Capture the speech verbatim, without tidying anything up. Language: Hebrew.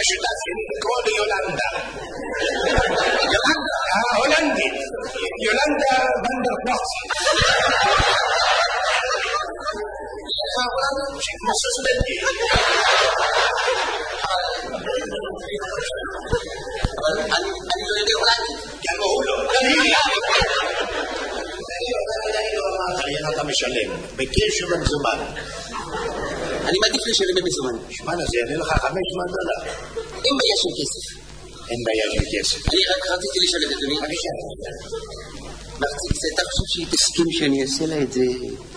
שותפים, כמו ליולנדה. יולנדה? ההולנדית. יולנדה ונדר פלוצי. איך ההולנדית? שכמו סוסבנטי. אבל אני לא יודע הולנדית. גם הוא לא. גם היא לא. איך אתה משלם? בקשר למזומן. אני מעדיף לשלם במזומן. שמע, זה יעלה לך חמש מאות דולר. אין בעיה של כסף. אין בעיה של כסף. אני רק רציתי לשאול את אדוני. בבקשה. מרציק, אתה חושב שהיא תסכים שאני אעשה לה את זה